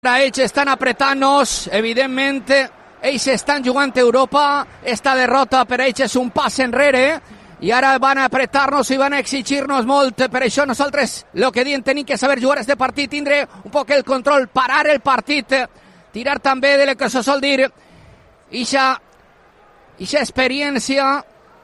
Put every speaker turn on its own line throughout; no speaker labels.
Ells estan apretant-nos, evidentment, ells estan jugant a Europa, esta derrota per ells és un pas enrere, i ara van a apretar-nos i van a exigir-nos molt, per això nosaltres el que diem tenim que saber jugar este partit, tindre un poc el control, parar el partit, tirar també de lo que se sol dir, ixa experiència,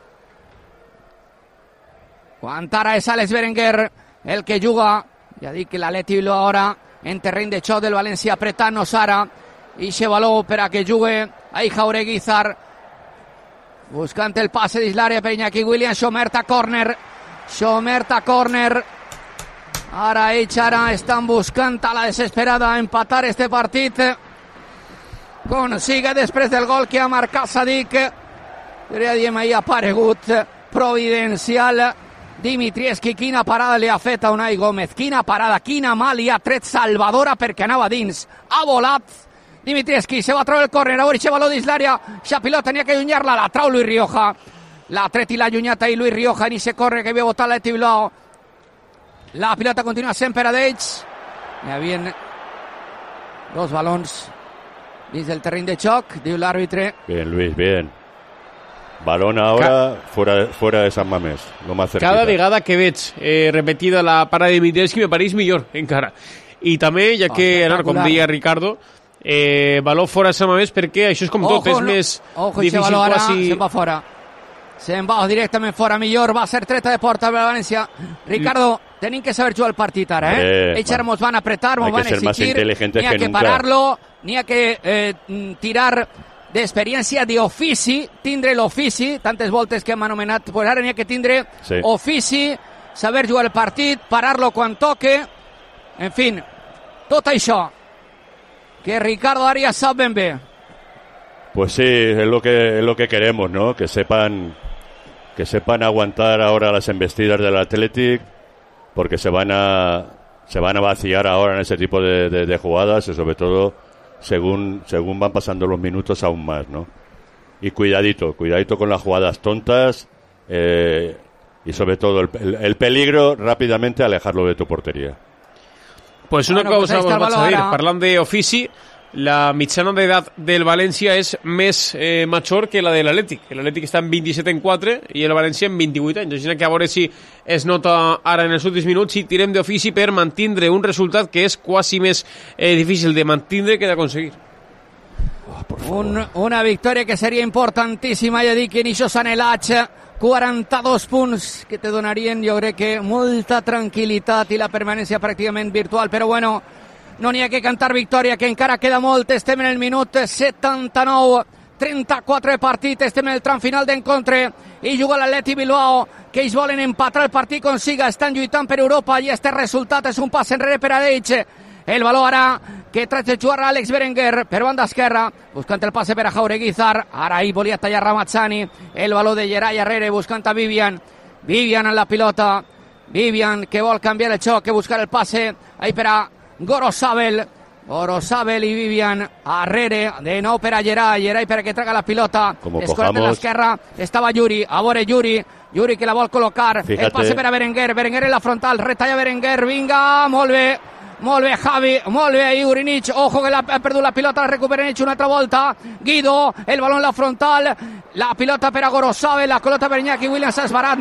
quan ara és Alex Berenguer el que juga, ja dic que l'Atleti Bilbao ara en terreny de xoc del València apretant-nos ara, i se valor per a que jugue ahí Jaureguizar, buscant el passe dins l'àrea per Iñaki Williams. Xomerta corner, ara ells estan buscant a la desesperada empatar este partit, consigue després del gol que ha marcat Sadik, ja diem ahí aparegut providencial Dimitrievski. Quina parada li ha fet a Unai Gómez, quina parada, quina mà li ha tret salvadora perquè anava dins, ha volat Dimitrievski, se va a treure el córner, ara aquest valor dins l'àrea, aquesta pilota tenia que allunyar-la, la trau Luis Rioja, l'ha tret i l'ha allunyat ahí Luis Rioja en aquest córner que havia botat l'Atleti Bilbao. La pilota continua sempre a d'ells, hi havia dos balons dins del terreny de xoc, diu l'àrbitre.
Bien, Luis, bien. Balón ahora fuera de San Mamés, lo más cerquita.
Cada vegada que veig repetida la parada de Dimitrievski me pareix millor encara. I també, ja que, com deia Ricardo, baló fora de Sant Mamés, perquè això és com tot, és més difícil quasi...
Se'n va fora. Se'n va directament fora, millor, va ser treta de porta per València. Ricardo, tenim que saber jugar el partit ara, ells ara mos van apretar, mos van exigir, n'hi ha que parar-lo, n'hi ha que tirar d'experiència d'ofici, tindre l'ofici, tantes voltes que hem anomenat, pues ara n'hi ha que tindre ofici, saber jugar el partit, parar-lo quan toque, en fi, tot això que Ricardo Arias sap ben bé.
Pues sí, es lo que queremos, ¿no? Que sepan aguantar ahora las embestidas del Athletic, porque se van a vaciar ahora en ese tipo de jugadas, y sobre todo según van pasando los minutos aún más, ¿no? Y cuidadito con las jugadas tontas, y sobre todo el peligro, rápidamente alejarlo de tu portería.
Pues una cosa us vaig a dir, parlant d'ofici, la mitjana d'edat del València és més major que la de l'Atlètic. L'Atlètic està en 27,4 i el València en 28 anys. Així que a veure si es nota ara en els últims minuts si tirem d'ofici per mantindre un resultat que és quasi més difícil de mantindre que d'aconseguir.
Una victòria que seria importantíssima, ja dic, en això s'anhelats, 42 punts que te donarien, jo crec que molta tranquil·litat i la permanència pràcticament virtual, però bueno, no n'hi ha que cantar victòria, que encara queda molt, estem en el minut 79, 34 de partit, estem en el tram final d'encontre, i juga l'Atleti Bilbao, que ells volen empatar el partit com siga, estan lluitant per Europa, i este resultat és un pas enrere per a ells. El valor ara que tracta de jugar Alex Berenguer per banda esquerra, buscant el passe per a Jaureguizar, ara ahí volia tallar Ramazzani, el valor de Geray Herrera buscant a Vivian en la pilota, Vivian que vol canviar el xoc, que buscar el passe ahí per a Gorosabel i Vivian Herrera, de nou per a Geray per a que traga la pilota, escola per l'esquerra, estava Yuri, a veure Yuri que la vol col·locar, el passe per a Berenguer en la frontal, retalla Berenguer, vinga, molt bé Javi, molt bé ahí Urinich, ojo que ha perdut la pilota, la recupera Urinich una altra volta, Guido, el balón en la frontal, la pilota per a Gorosabel, la colota per Iñaki Williams, ha esbarat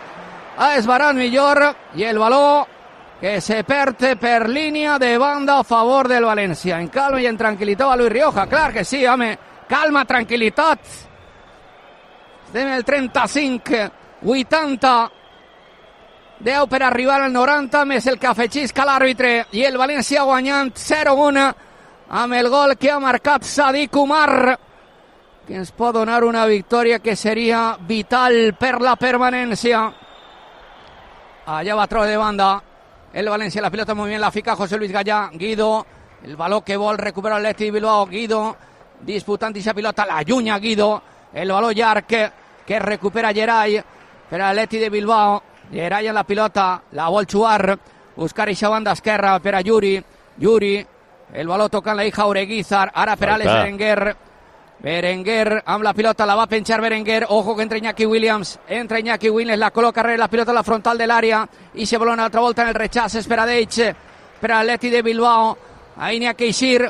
millor, i el baló que se perd per línia de banda a favor del València. En calma i en tranquil·litat a Luis Rioja, clar que sí, home, calma, tranquil·litat. Estem en el 35, 80, 10 per arribar al 90, més el que afegisca l'àrbitre, i el València guanyant 0-1 amb el gol que ha marcat Sadik Umar, que ens pot donar una victòria que seria vital per la permanència. Allà va treure de banda el València, la pilota muy bien, la fica José Luis Gallà, Guido, el baló que vol recuperar l'Atleti Bilbao, Guido, disputant aquesta pilota, la llunya Guido, el baló llarg que recupera Geray per a l'Atleti de Bilbao, Geray en la pilota, la vol jugar, buscar aquesta banda esquerra per a Yuri, el baló tocant la Jaureguizar, ara per a Alex Berenguer amb la pilota, la va penjar Berenguer, ojo que entra Iñaki Williams, la col·loca la pilota a la frontal de l'àrea, i se vol una altra volta en el rechaç, espera d'ells per a l'Atleti de Bilbao, Ahí n'hi ha que eixir